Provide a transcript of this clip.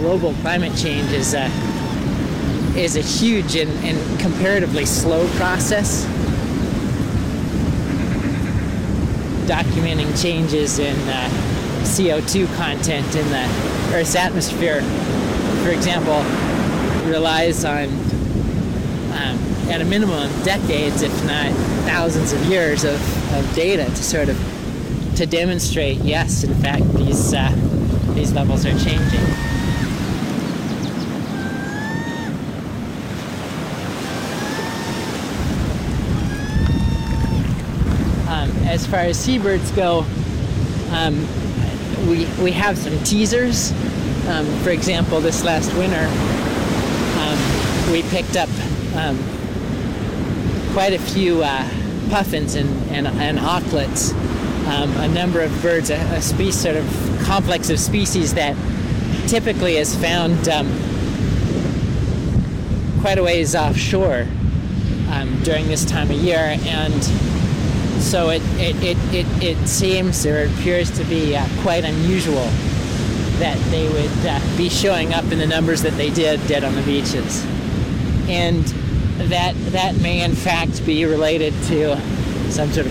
global climate change is a huge and comparatively slow process. Documenting changes in CO2 content in the Earth's atmosphere, for example, relies on, at a minimum, decades, if not thousands of years of data to demonstrate, yes, in fact, these levels are changing. As far as seabirds go, we have some teasers. For example, this last winter, we picked up quite a few puffins and auklets, a number of birds, a species, sort of complex of species that typically is found quite a ways offshore during this time of year, and so it seems or appears to be quite unusual that they would be showing up in the numbers that they did dead on the beaches, and that may in fact be related to some sort of